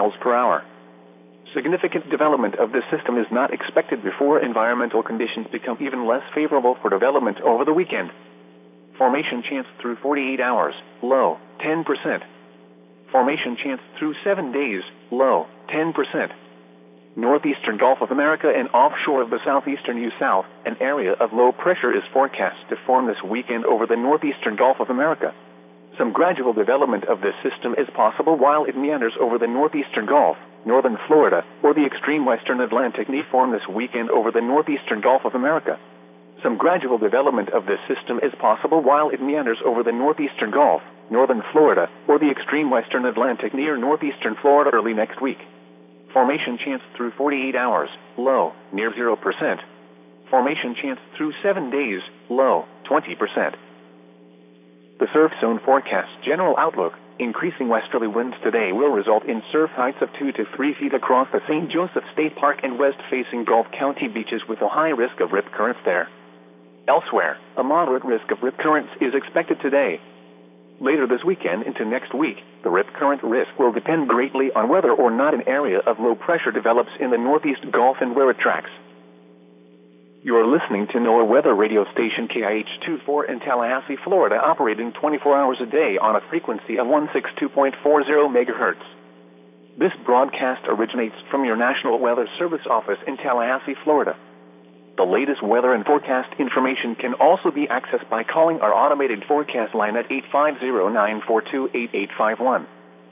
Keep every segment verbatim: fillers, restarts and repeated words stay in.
miles per hour. Significant development of this system is not expected before environmental conditions become even less favorable for development over the weekend. Formation chance through forty-eight hours, low, ten percent. Formation chance through seven days, low, ten percent. Northeastern Gulf of America and offshore of the southeastern U S South, an area of low pressure is forecast to form this weekend over the northeastern Gulf of America. Some gradual development of this system is possible while it meanders over the northeastern Gulf, northern Florida, or the extreme western Atlantic may form this weekend over the northeastern Gulf of America. Some gradual development of this system is possible while it meanders over the northeastern Gulf, northern Florida, or the extreme western Atlantic near northeastern Florida early next week. Formation chance through forty-eight hours, low, near zero percent. Formation chance through seven days, low, twenty percent. The surf zone forecast general outlook, increasing westerly winds today will result in surf heights of two to three feet across the Saint Joseph State Park and west-facing Gulf County beaches with a high risk of rip currents there. Elsewhere, a moderate risk of rip currents is expected today. Later this weekend into next week, the rip current risk will depend greatly on whether or not an area of low pressure develops in the northeast Gulf and where it tracks. You are listening to NOAA weather radio station K I H twenty-four in Tallahassee, Florida, operating twenty-four hours a day on a frequency of one sixty-two point four zero megahertz. This broadcast originates from your National Weather Service office in Tallahassee, Florida. The latest weather and forecast information can also be accessed by calling our automated forecast line at eight five zero, nine four two, eight eight five one.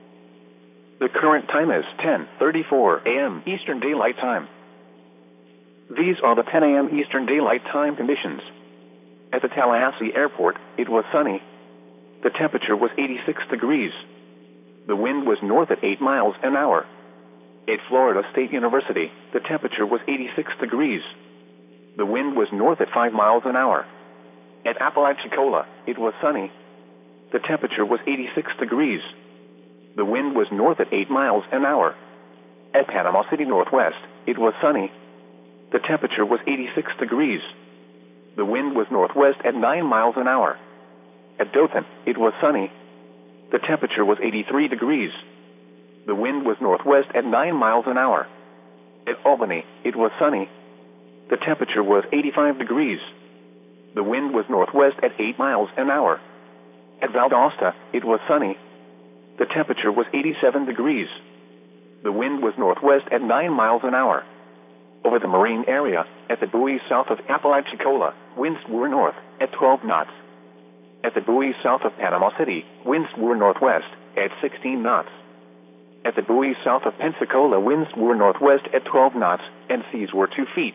The current time is ten thirty-four a m Eastern Daylight Time. These are the ten a m Eastern Daylight Time conditions. At the Tallahassee Airport, it was sunny. The temperature was eighty-six degrees. The wind was north at eight miles an hour. At Florida State University, the temperature was eighty-six degrees. The wind was north at five miles an hour. At Apalachicola, it was sunny. The temperature was eighty-six degrees. The wind was north at eight miles an hour. At Panama City Northwest, it was sunny. The temperature was eighty-six degrees. The wind was northwest at nine miles an hour. At Dothan, it was sunny. The temperature was eighty-three degrees. The wind was northwest at nine miles an hour. At Albany, it was sunny. The temperature was eighty-five degrees. The wind was northwest at eight miles an hour. At Valdosta, it was sunny. The temperature was eighty-seven degrees. The wind was northwest at nine miles an hour. Over the marine area, at the buoys south of Apalachicola, winds were north at twelve knots. At the buoys south of Panama City, winds were northwest at sixteen knots. At the buoys south of Pensacola, winds were northwest at twelve knots, and seas were two feet.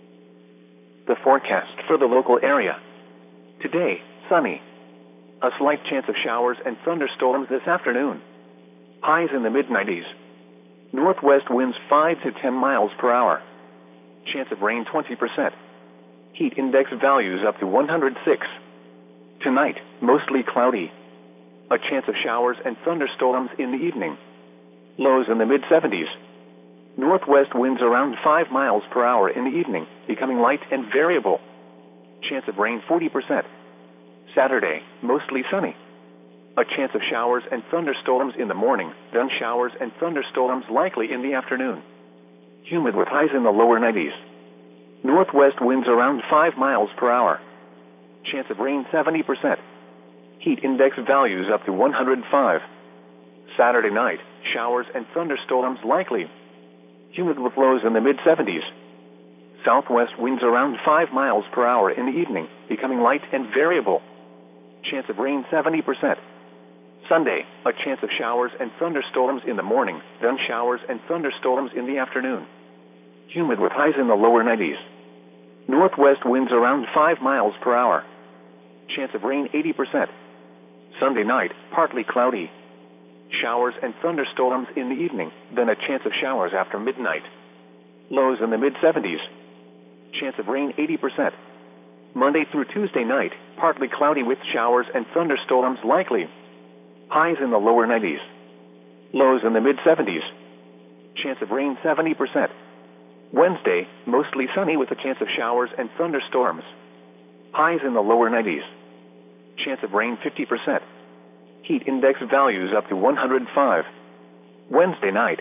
The forecast for the local area. Today, sunny. A slight chance of showers and thunderstorms this afternoon. Highs in the mid nineties. Northwest winds five to ten miles per hour. Chance of rain twenty percent. Heat index values up to one hundred six. Tonight, mostly cloudy. A chance of showers and thunderstorms in the evening. Lows in the mid seventies. Northwest winds around five miles per hour in the evening, becoming light and variable. Chance of rain forty percent. Saturday, mostly sunny. A chance of showers and thunderstorms in the morning, then showers and thunderstorms likely in the afternoon. Humid with highs in the lower nineties. Northwest winds around five miles per hour. Chance of rain seventy percent. Heat index values up to one hundred five. Saturday night, showers and thunderstorms likely. Humid with lows in the mid seventies. Southwest winds around five miles per hour in the evening, becoming light and variable. Chance of rain seventy percent. Sunday, a chance of showers and thunderstorms in the morning, then showers and thunderstorms in the afternoon. Humid with highs in the lower nineties. Northwest winds around five miles per hour. Chance of rain eighty percent. Sunday night, partly cloudy. Showers and thunderstorms in the evening, then a chance of showers after midnight. Lows in the mid seventies. Chance of rain eighty percent. Monday through Tuesday night, partly cloudy with showers and thunderstorms likely. Highs in the lower nineties. Lows in the mid seventies. Chance of rain seventy percent. Wednesday, mostly sunny with a chance of showers and thunderstorms. Highs in the lower nineties. Chance of rain fifty percent. Heat index values up to one hundred five. Wednesday night,